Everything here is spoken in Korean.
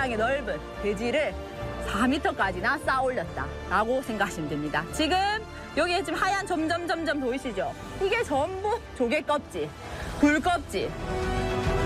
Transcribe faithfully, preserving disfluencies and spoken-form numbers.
이상의 넓은 대지를 사 미터까지나 쌓아 올렸다라고 생각하시면 됩니다. 지금 여기에 지금 하얀 점점 점점 보이시죠? 이게 전부 조개 껍질, 굴 껍질.